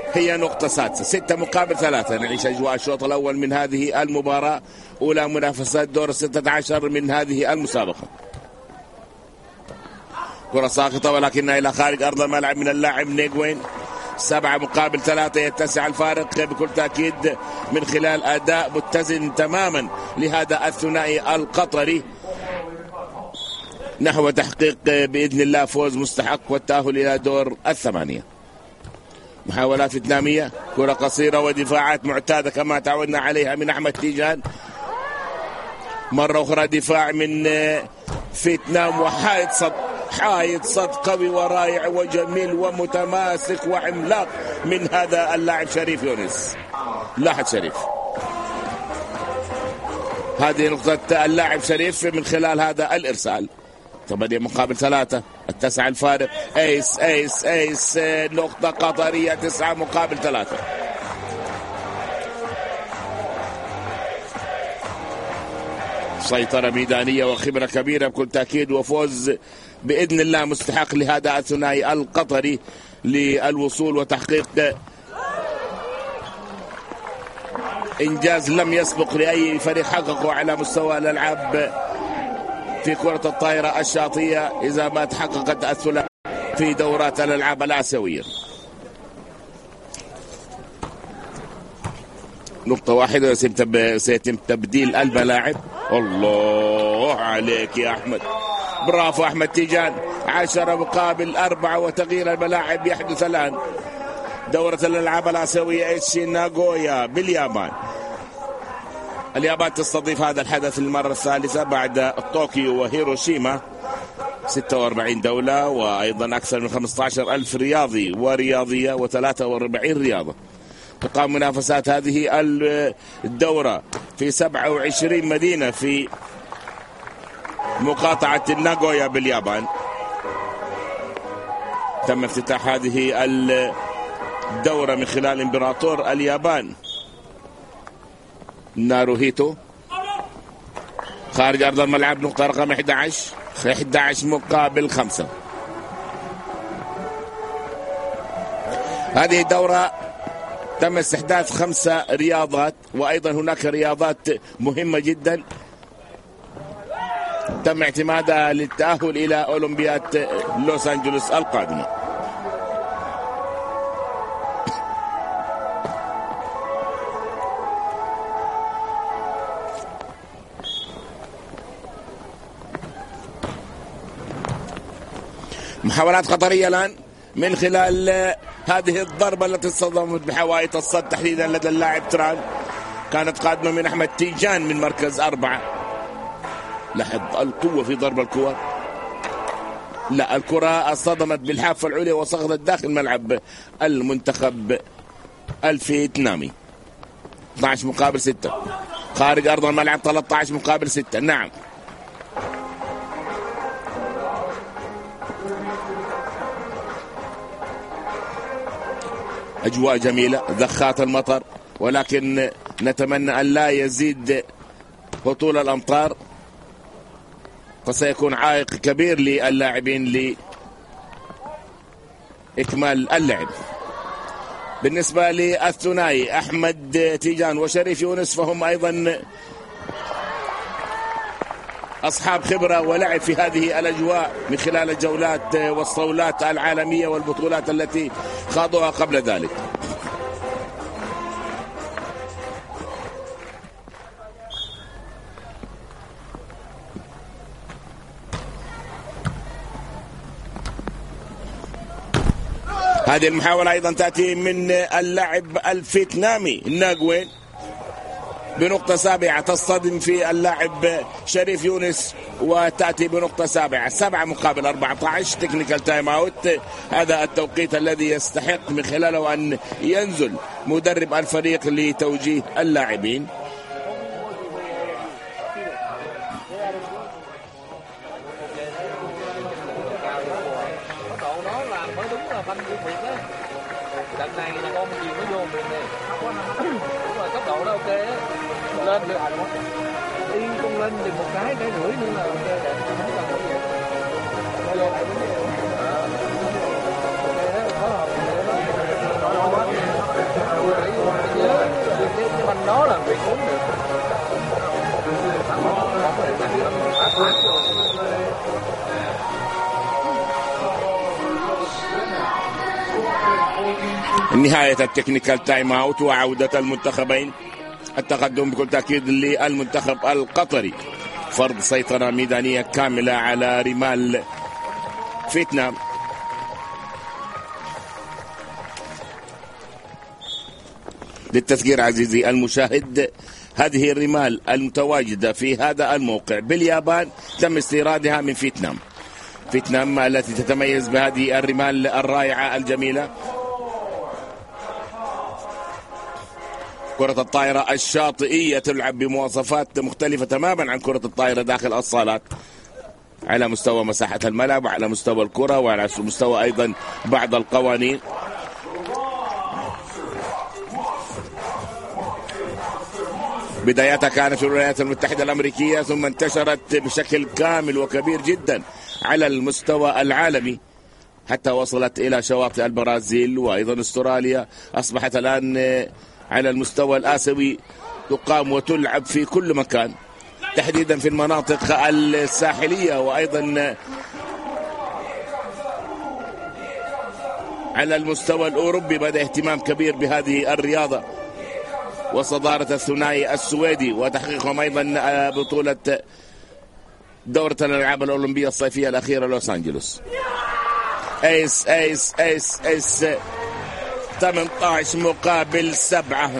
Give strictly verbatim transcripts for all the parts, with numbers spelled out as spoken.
هي نقطة سادسة. ستة مقابل ثلاثة. نعيش أجواء الشوط الأول من هذه المباراة، أولى منافسات دور الستة عشر من هذه المسابقة. كرة ساقطة ولكنها إلى خارج أرض الملعب من اللاعب نيغوين. سبعة مقابل ثلاثة، يتسع الفارق بكل تأكيد من خلال أداء متزن تماما لهذا الثنائي القطري نحو تحقيق بإذن الله فوز مستحق والتأهل إلى دور الثمانية. محاولات فيتنامية، كرة قصيرة ودفاعات معتادة كما تعودنا عليها من أحمد تيجان. مرة أخرى دفاع من فيتنام وحائط صد حائط صد قوي ورائع وجميل ومتماسك وعملاق من هذا اللاعب شريف يونس. لاحظ شريف، هذه نقطة اللاعب شريف من خلال هذا الإرسال. ثمانية مقابل ثلاثة، اتسع الفارق. ايس ايس ايس نقطة قطرية. تسعة مقابل ثلاثة. سيطرة ميدانية وخبرة كبيرة بكل تأكيد، وفوز بإذن الله مستحق لهذا الثنائي القطري للوصول وتحقيق إنجاز لم يسبق لأي فريق حققه على مستوى الألعاب في كرة الطائرة الشاطئية إذا ما تحققت الثلاث في دورات الألعاب الآسيوية. نقطة واحدة سيتم تبديل الملاعب. الله عليك يا أحمد، برافو أحمد تيجان. عشرة مقابل أربعة وتغيير الملاعب يحدث الآن. دورة الألعاب الآسيوية ايتشي ناغويا باليابان. اليابان تستضيف هذا الحدث للمرة الثالثة بعد طوكيو وهيروشيما. ستة وأربعين دولة وأيضا أكثر من خمسة عشر ألف رياضي ورياضية وثلاثة وأربعين رياضة. تقام منافسات هذه الدورة في سبعة وعشرين مدينة في مقاطعة ناغويا باليابان. تم افتتاح هذه الدورة من خلال إمبراطور اليابان ناروهيتو. خارج أرض الملعب نقطة رقم أحد عشر. أحد عشر مقابل خمسة. هذه الدورة تم استحداث خمسة رياضات، وأيضا هناك رياضات مهمة جدا تم اعتمادها للتأهل إلى أولمبياد لوس أنجلوس القادمة. محاولات قطرية الآن من خلال هذه الضربة التي اصطدمت بحوائط الصد تحديدا لدى اللاعب تران. كانت قادمة من أحمد تيجان من مركز أربعة. لاحظ القوة في ضرب الكرة. لا، الكرة اصطدمت بالحافة العليا وسقطت داخل ملعب المنتخب الفيتنامي. اثني عشر مقابل ستة. خارج أرض الملعب ثلاثة عشر مقابل ستة. نعم، أجواء جميلة، ذخات المطر، ولكن نتمنى أن لا يزيد هطول الأمطار فسيكون عائق كبير للاعبين لإكمال اللعب. بالنسبة للثنائي أحمد تيجان وشريف يونس فهم أيضا أصحاب خبرة ولعب في هذه الأجواء من خلال الجولات والصولات العالمية والبطولات التي خاضوها قبل ذلك. هذه المحاولة أيضا تأتي من اللاعب الفيتنامي ناغوين بنقطة سابعة، تصطدم في اللاعب شريف يونس وتأتي بنقطة سابعة. سبعة مقابل أربعة عشر. تكنيكال تايم اوت. هذا التوقيت الذي يستحق من خلاله أن ينزل مدرب الفريق لتوجيه اللاعبين. lên được đi tung lên thì một cái cái rưỡi nữa là ok đẹp, không cần cái gì. Đây là vấn đề. نهاية التكنيكال تايم اوت وعودة المنتخبين. التقدم بكل تأكيد للمنتخب القطري، فرض سيطرة ميدانية كاملة على رمال فيتنام. للتذكير عزيزي المشاهد، هذه الرمال المتواجدة في هذا الموقع باليابان تم استيرادها من فيتنام. فيتنام التي تتميز بهذه الرمال الرائعة الجميلة. كرة الطائرة الشاطئية تلعب بمواصفات مختلفة تماما عن كرة الطائرة داخل الصالات، على مستوى مساحة الملعب وعلى مستوى الكرة وعلى مستوى أيضا بعض القوانين. بدايتها كانت في الولايات المتحدة الأمريكية، ثم انتشرت بشكل كامل وكبير جدا على المستوى العالمي حتى وصلت إلى شواطئ البرازيل وأيضا استراليا. أصبحت الآن على المستوى الآسيوي تقام وتلعب في كل مكان، تحديدا في المناطق الساحلية، وأيضا على المستوى الأوروبي بدأ اهتمام كبير بهذه الرياضة، وصدارة الثنائي السويدي وتحقيقهم أيضا بطولة دورة الألعاب الأولمبية الصيفية الأخيرة لوس أنجلوس. ايس ايس ايس ايس ثمانية عشر مقابل سبعة،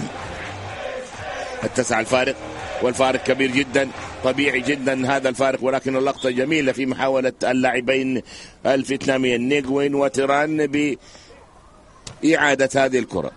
اتسع الفارق، والفارق كبير جدا، طبيعي جدا هذا الفارق، ولكن اللقطة جميلة في محاولة اللاعبين الفيتناميين نيغوين وتيران بإعادة هذه الكرة.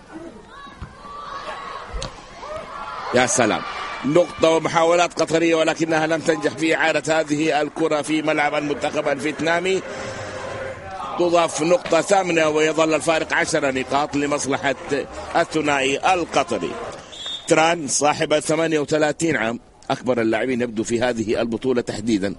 يا سلام، نقطة ومحاولات قطرية ولكنها لم تنجح في إعادة هذه الكرة في ملعب المنتخب الفيتنامي. تضاف نقطة ثامنة ويظل الفارق عشر نقاط لمصلحة الثنائي القطري. تران صاحب ثمانية وثلاثين عام، أكبر اللاعبين يبدو في هذه البطولة تحديدا.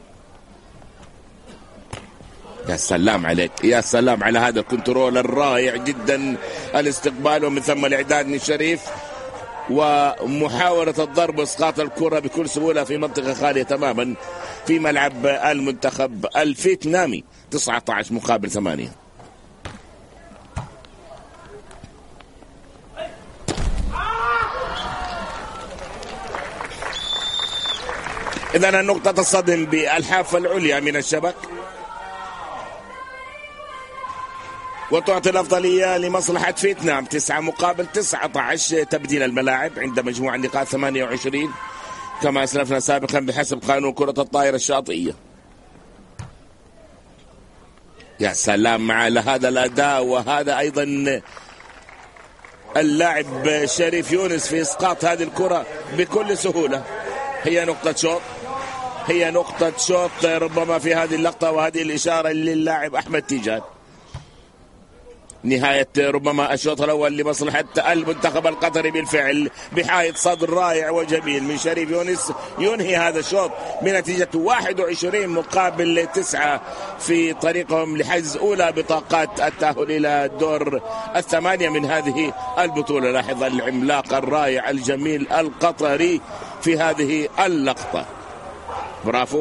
يا سلام عليك، يا سلام على هذا الكنترول الرائع جدا، الاستقبال ومن ثم الإعداد من شريف، ومحاولة الضرب اسقاط الكرة بكل سهولة في منطقة خالية تماما في ملعب المنتخب الفيتنامي. تسعة عشر مقابل ثمانية. إذن النقطة تصطدم بالحافة العليا من الشبك وتعطي الأفضلية لمصلحة فيتنام. تسعة مقابل تسعة عشر تبديل الملاعب عند مجموع النقاط ثمانية وعشرين كما أسلفنا سابقا بحسب قانون كرة الطائرة الشاطئية. يا سلام على هذا الأداء، وهذا أيضا اللاعب شريف يونس في إسقاط هذه الكرة بكل سهولة. هي نقطة شوط، هي نقطة شوط ربما في هذه اللقطة، وهذه الإشارة للاعب أحمد تيجان. نهاية ربما الشوط الأول لمصلحة المنتخب القطري بالفعل، بحائط صدر رائع وجميل من شريف يونس ينهي هذا الشوط بنتيجة واحد وعشرين مقابل تسعة في طريقهم لحجز أولى بطاقات التأهل إلى دور الثمانية من هذه البطولة. لاحظ العملاق الرائع الجميل القطري في هذه اللقطة، برافو،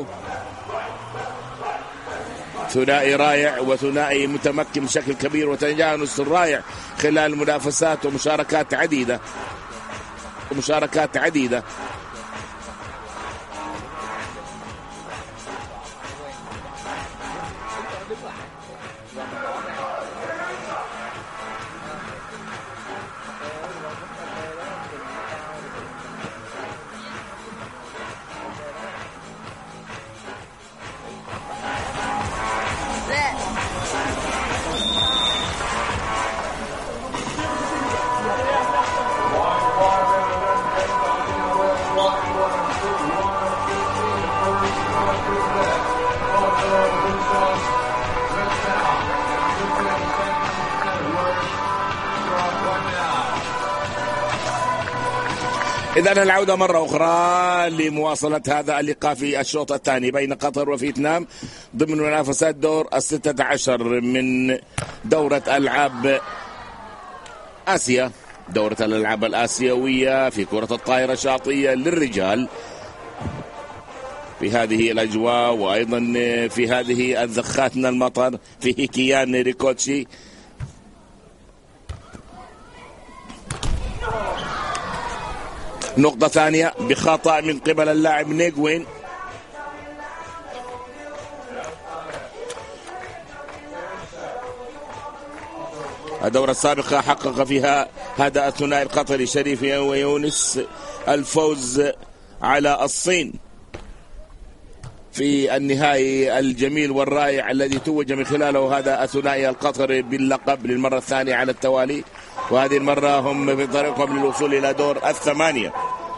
ثنائي رائع وثنائي متمكن بشكل كبير وتجانس رائع خلال منافسات ومشاركات عديدة ومشاركات عديدة. إذن العودة مرة أخرى لمواصلة هذا اللقاء في الشوط الثاني بين قطر وفيتنام ضمن منافسات دور الستة عشر من دورة ألعاب آسيا، دورة الألعاب الآسيوية في كرة الطائرة الشاطئية للرجال في هذه الأجواء، وأيضا في هذه الزخات من المطر في كيان ريكوتشي نقطة ثانية بخطأ من قبل اللاعب نيغوين. الدورة السابقة حقق فيها هذا الثنائي القطري شريف ويونس الفوز على الصين في النهائي الجميل والرائع الذي توج من خلاله هذا الثنائي القطري باللقب للمرة الثانية على التوالي، وهذه المرة هم في طريقهم للوصول إلى دور الثمانية.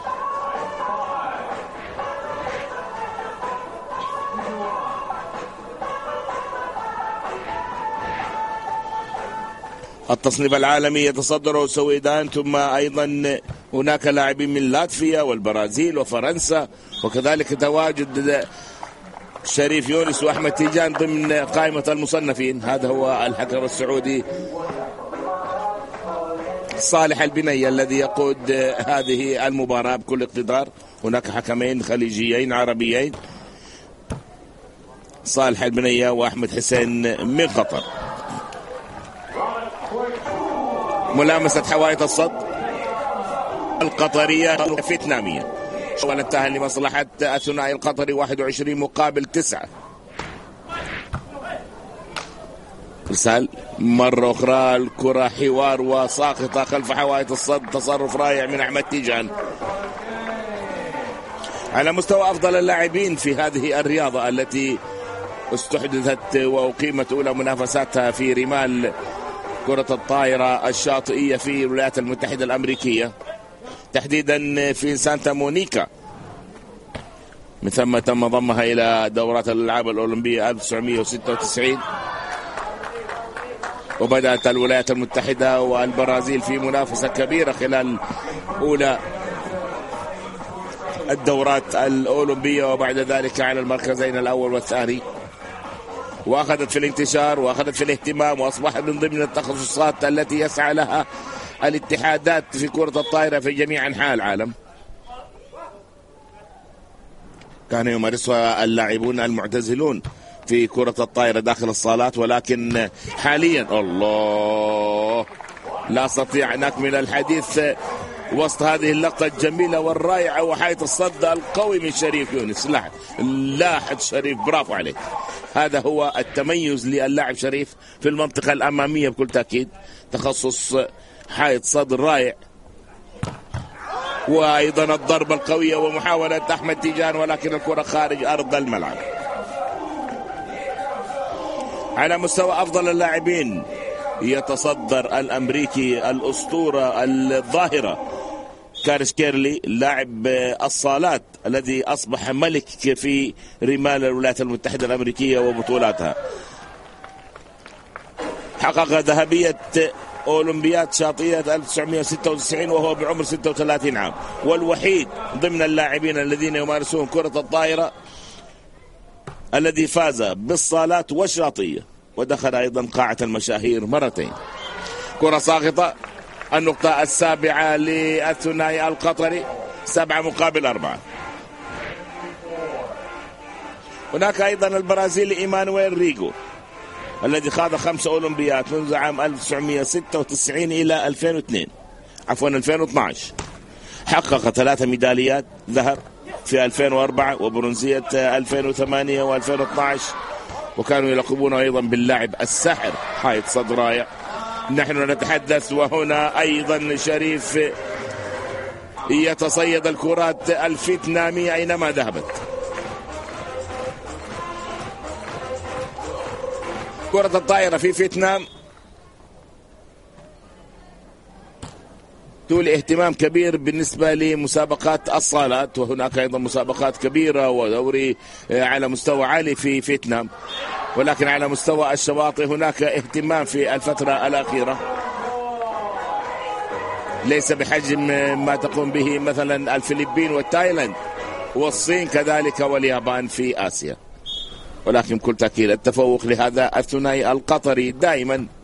التصنيف العالمي يتصدره السويدان، ثم أيضا هناك لاعبين من لاتفيا والبرازيل وفرنسا، وكذلك تواجد شريف يونس وأحمد تيجان ضمن قائمة المصنفين. هذا هو الحكم السعودي صالح البنية الذي يقود هذه المباراة بكل اقتدار. هناك حكمين خليجيين عربيين، صالح البنية وأحمد حسين من قطر. ملامسة حوائط الصد القطرية الفيتنامية، وانتهى لمصلحة الثنائي القطري واحد وعشرين مقابل تسعة. رسال مرة أخرى الكرة حوار وساقطة خلف حوائط الصد، تصرف رائع من أحمد تيجان. على مستوى أفضل اللاعبين في هذه الرياضة التي استحدثت وأقيمت أولى منافساتها في رمال كرة الطائرة الشاطئية في الولايات المتحدة الأمريكية، تحديدا في سانتا مونيكا، من ثم تم ضمها إلى دورات الألعاب الأولمبية ألف وتسعمائة وستة وتسعين. وبدأت الولايات المتحدة والبرازيل في منافسة كبيرة خلال أولى الدورات الأولمبية، وبعد ذلك على المركزين الأول والثاني، وأخذت في الانتشار وأخذت في الاهتمام، وأصبحت من ضمن التخصصات التي يسعى لها الاتحادات في كرة الطائرة في جميع أنحاء العالم. كان يمارسها اللاعبون المعتزلون في كرة الطائرة داخل الصالات، ولكن حاليا الله لا أستطيع أن أكمل الحديث وسط هذه اللقطة الجميلة والرائعة وحيث الصد القوي من شريف يونس. لاحظ لاحظ شريف، برافو عليك. هذا هو التميز للاعب شريف في المنطقة الأمامية بكل تأكيد، تخصص حائط صد رائع، وأيضا الضربة القوية ومحاولة أحمد تيجان، ولكن الكرة خارج أرض الملعب. على مستوى أفضل اللاعبين يتصدر الأمريكي الأسطورة الظاهرة كاريس كيرلي، لاعب الصالات الذي أصبح ملك في رمال الولايات المتحدة الأمريكية وبطولاتها. حقق ذهبية أولمبياد شاطئية ألف وتسعمائة وستة وتسعين وهو بعمر ستة وثلاثين عام، والوحيد ضمن اللاعبين الذين يمارسون كرة الطائرة الذي فاز بالصالات والشاطئية، ودخل أيضا قاعة المشاهير مرتين. كرة ساقطة، النقطة السابعة للثنائي القطري، سبعة مقابل أربعة. هناك أيضا البرازيلي إيمانويل ريغو الذي خاض خمسة أولمبيات منذ عام ألف وتسعمائة وستة وتسعين إلى ألفين واثنين عفوا ألفين واثناشر. حقق ثلاثة ميداليات ذهب في ألفين وأربعة وبرونزية ألفين وثمانية وألفين واثناشر، وكانوا يلقبونه أيضا باللاعب الساحر، حائط صد رائع. نحن نتحدث وهنا أيضا شريف يتصيد الكرات الفيتنامية أينما ذهبت. كرة الطائرة في فيتنام تولي اهتمام كبير بالنسبة لمسابقات الصالات، وهناك أيضا مسابقات كبيرة ودوري على مستوى عالي في فيتنام، ولكن على مستوى الشواطئ هناك اهتمام في الفترة الأخيرة، ليس بحجم ما تقوم به مثلا الفلبين والتايلاند والصين كذلك واليابان في آسيا. ولكن بكل تأكيد التفوق لهذا الثنائي القطري دائما